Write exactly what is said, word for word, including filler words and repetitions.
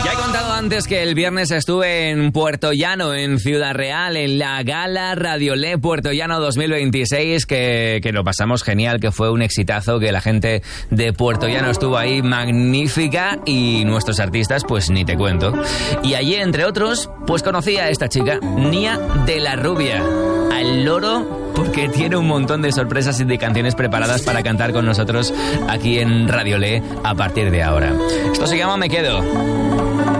Ya he contado antes que el viernes estuve en Puerto Llano, en Ciudad Real, en la gala Radiolé Puerto Llano dos mil veintiséis, que, que lo pasamos genial, que fue un exitazo, que la gente de Puerto Llano estuvo ahí magnífica y nuestros artistas, pues ni te cuento. Y allí, entre otros, pues conocí a esta chica, Nia de la Rubia, al loro, porque tiene un montón de sorpresas y de canciones preparadas para cantar con nosotros aquí en Radiolé a partir de ahora. Esto se llama Me Quedo.